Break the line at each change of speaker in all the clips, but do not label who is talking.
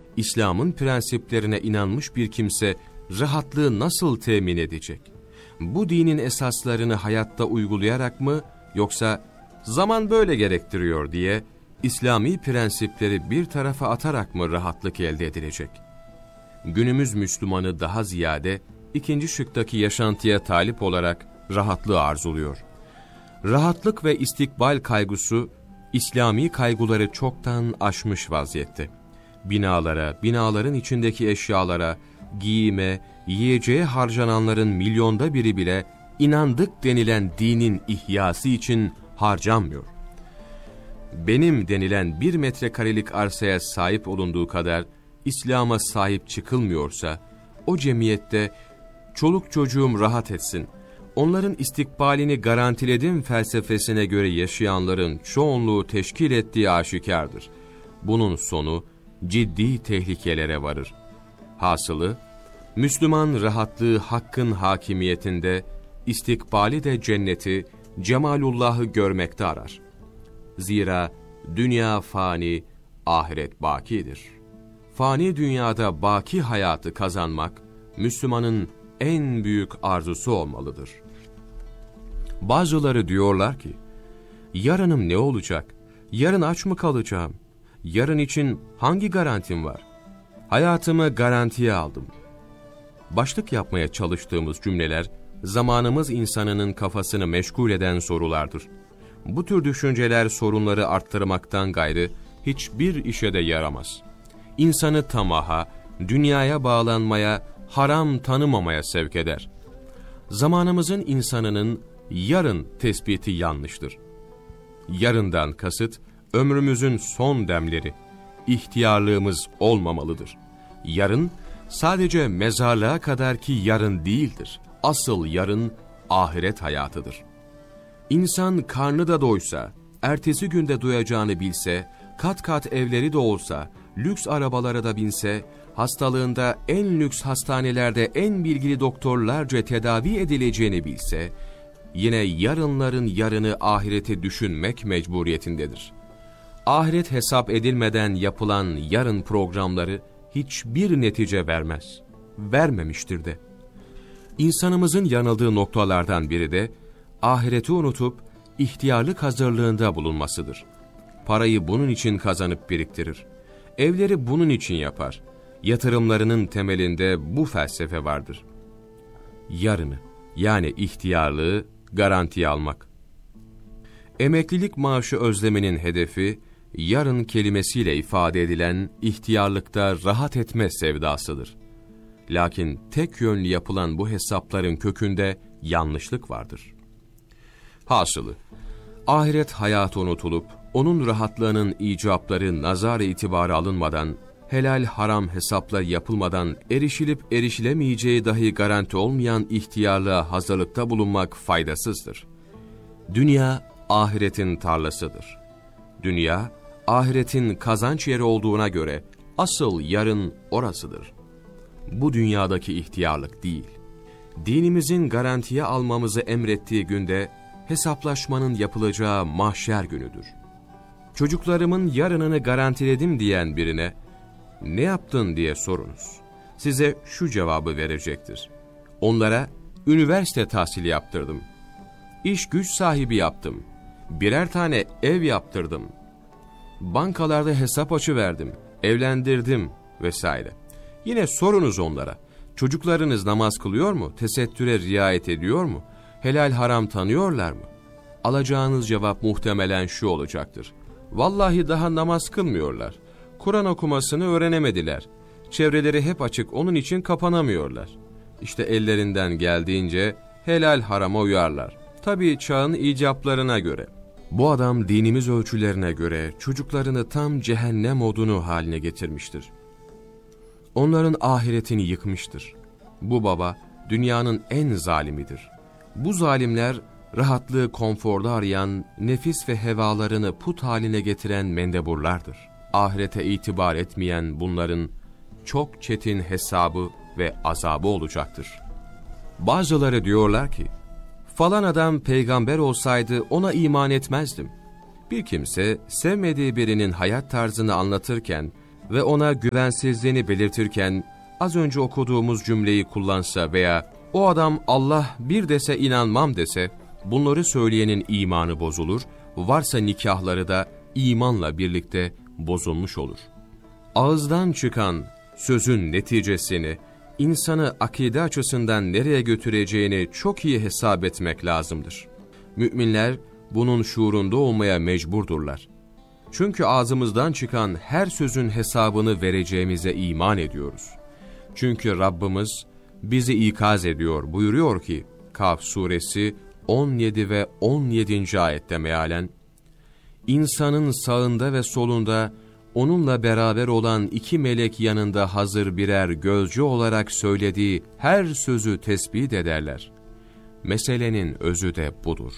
İslam'ın prensiplerine inanmış bir kimse rahatlığı nasıl temin edecek? Bu dinin esaslarını hayatta uygulayarak mı, yoksa zaman böyle gerektiriyor diye İslami prensipleri bir tarafa atarak mı rahatlık elde edilecek? Günümüz Müslümanı daha ziyade ikinci şıktaki yaşantıya talip olarak rahatlığı arzuluyor. Rahatlık ve istikbal kaygısı İslami kaygıları çoktan aşmış vaziyette. Binalara, binaların içindeki eşyalara, giyime, yiyeceğe harcananların milyonda biri bile inandık denilen dinin ihyası için harcanmıyor. Benim denilen 1 metrekarelik arsaya sahip olunduğu kadar İslam'a sahip çıkılmıyorsa, o cemiyette çoluk çocuğum rahat etsin, onların istikbalini garantiledim felsefesine göre yaşayanların çoğunluğu teşkil ettiği aşikardır. Bunun sonu ciddi tehlikelere varır. Hasılı, Müslüman rahatlığı hakkın hakimiyetinde, istikbali de cenneti, cemalullahı görmekte arar. Zira dünya fani, ahiret bakidir. Fani dünyada baki hayatı kazanmak, Müslümanın en büyük arzusu olmalıdır. Bazıları diyorlar ki, yarınım ne olacak? Yarın aç mı kalacağım? Yarın için hangi garantim var? Hayatımı garantiye aldım. Başlık yapmaya çalıştığımız cümleler, zamanımız insanının kafasını meşgul eden sorulardır. Bu tür düşünceler sorunları arttırmaktan gayrı hiçbir işe de yaramaz. İnsanı tamaha, dünyaya bağlanmaya, haram tanımamaya sevk eder. Zamanımızın insanının yarın tespiti yanlıştır. Yarından kasıt, ömrümüzün son demleri, ihtiyarlığımız olmamalıdır. Yarın, sadece mezarlığa kadarki yarın değildir. Asıl yarın, ahiret hayatıdır. İnsan karnı da doysa, ertesi günde doyacağını bilse, kat kat evleri de olsa, lüks arabalara da binse, hastalığında en lüks hastanelerde en bilgili doktorlarca tedavi edileceğini bilse, yine yarınların yarını ahireti düşünmek mecburiyetindedir. Ahiret hesap edilmeden yapılan yarın programları hiçbir netice vermez. Vermemiştir de. İnsanımızın yanıldığı noktalardan biri de ahireti unutup ihtiyarlık hazırlığında bulunmasıdır. Parayı bunun için kazanıp biriktirir. Evleri bunun için yapar. Yatırımlarının temelinde bu felsefe vardır. Yarını, yani ihtiyarlığı garantiye almak. Emeklilik maaşı özleminin hedefi, yarın kelimesiyle ifade edilen ihtiyarlıkta rahat etme sevdasıdır. Lakin tek yönlü yapılan bu hesapların kökünde yanlışlık vardır. Hasılı, ahiret hayatı unutulup, onun rahatlığının icapları nazar itibara alınmadan, helal haram hesaplar yapılmadan erişilip erişilemeyeceği dahi garanti olmayan ihtiyarlığa hazırlıkta bulunmak faydasızdır. Dünya, ahiretin tarlasıdır. Dünya, ahiretin kazanç yeri olduğuna göre asıl yarın orasıdır. Bu dünyadaki ihtiyarlık değil, dinimizin garantiye almamızı emrettiği günde hesaplaşmanın yapılacağı mahşer günüdür. Çocuklarımın yarınını garantiledim diyen birine, ne yaptın diye sorunuz. Size şu cevabı verecektir. Onlara üniversite tahsili yaptırdım. İş güç sahibi yaptım. Birer tane ev yaptırdım. Bankalarda hesap açıverdim. Evlendirdim vesaire. Yine sorunuz onlara. Çocuklarınız namaz kılıyor mu? Tesettüre riayet ediyor mu? Helal haram tanıyorlar mı? Alacağınız cevap muhtemelen şu olacaktır. Vallahi daha namaz kılmıyorlar. Kur'an okumasını öğrenemediler. Çevreleri hep açık, onun için kapanamıyorlar. İşte ellerinden geldiğince helal harama uyarlar. Tabii çağın icaplarına göre. Bu adam dinimiz ölçülerine göre çocuklarını tam cehennem odunu haline getirmiştir. Onların ahiretini yıkmıştır. Bu baba dünyanın en zalimidir. Bu zalimler rahatlığı konforda arayan, nefis ve hevalarını put haline getiren mendeburlardır. Ahirete itibar etmeyen bunların çok çetin hesabı ve azabı olacaktır. Bazıları diyorlar ki, falan adam peygamber olsaydı ona iman etmezdim. Bir kimse sevmediği birinin hayat tarzını anlatırken, ve ona güvensizliğini belirtirken az önce okuduğumuz cümleyi kullansa veya o adam Allah bir dese inanmam dese, bunları söyleyenin imanı bozulur, varsa nikahları da imanla birlikte bozulmuş olur. Ağızdan çıkan sözün neticesini, insanı akide açısından nereye götüreceğini çok iyi hesap etmek lazımdır. Müminler bunun şuurunda olmaya mecburdurlar. Çünkü ağzımızdan çıkan her sözün hesabını vereceğimize iman ediyoruz. Çünkü Rabbimiz bizi ikaz ediyor, buyuruyor ki Kaf suresi 17 ve 17. ayette mealen, İnsanın sağında ve solunda onunla beraber olan iki melek yanında hazır birer gözcü olarak söylediği her sözü tespit ederler. Meselenin özü de budur.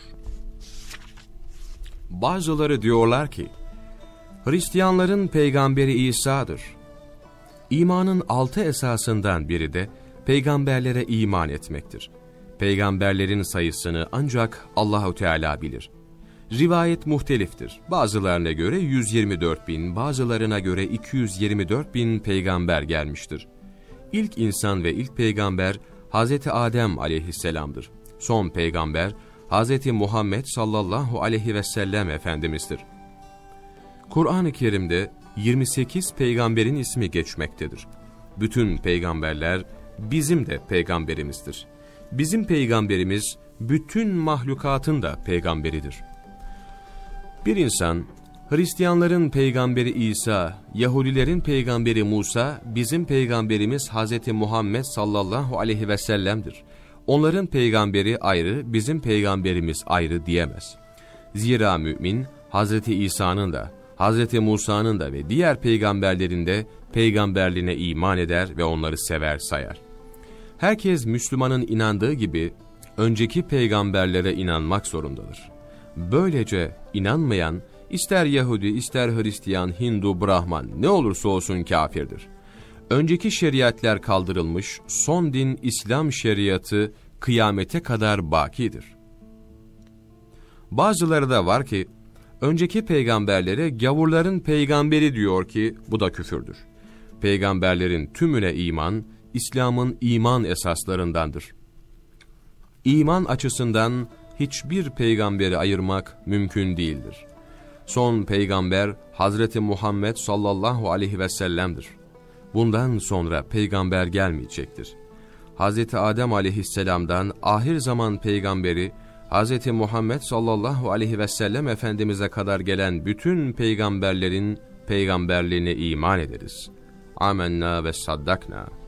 Bazıları diyorlar ki, Hristiyanların peygamberi İsa'dır. İmanın 6 esasından biri de peygamberlere iman etmektir. Peygamberlerin sayısını ancak Allahu Teala bilir. Rivayet muhteliftir. Bazılarına göre 124 bin, bazılarına göre 224 bin peygamber gelmiştir. İlk insan ve ilk peygamber Hz. Adem aleyhisselamdır. Son peygamber Hz. Muhammed sallallahu aleyhi ve sellem Efendimiz'dir. Kur'an-ı Kerim'de 28 peygamberin ismi geçmektedir. Bütün peygamberler bizim de peygamberimizdir. Bizim peygamberimiz bütün mahlukatın da peygamberidir. Bir insan, Hristiyanların peygamberi İsa, Yahudilerin peygamberi Musa, bizim peygamberimiz Hz. Muhammed sallallahu aleyhi ve sellem'dir. Onların peygamberi ayrı, bizim peygamberimiz ayrı diyemez. Zira mümin, Hz. İsa'nın da, Hz. Musa'nın da ve diğer peygamberlerin de peygamberliğine iman eder ve onları sever sayar. Herkes Müslümanın inandığı gibi önceki peygamberlere inanmak zorundadır. Böylece inanmayan, ister Yahudi, ister Hristiyan, Hindu, Brahman ne olursa olsun kafirdir. Önceki şeriatler kaldırılmış, son din İslam şeriatı kıyamete kadar bakidir. Bazıları da var ki, önceki peygamberlere gavurların peygamberi diyor ki bu da küfürdür. Peygamberlerin tümüne iman, İslam'ın iman esaslarındandır. İman açısından hiçbir peygamberi ayırmak mümkün değildir. Son peygamber Hazreti Muhammed sallallahu aleyhi ve sellem'dir. Bundan sonra peygamber gelmeyecektir. Hazreti Adem aleyhisselamdan ahir zaman peygamberi Hz. Muhammed sallallahu aleyhi ve sellem Efendimiz'e kadar gelen bütün peygamberlerin peygamberliğine iman ederiz. Amenna ve saddakna.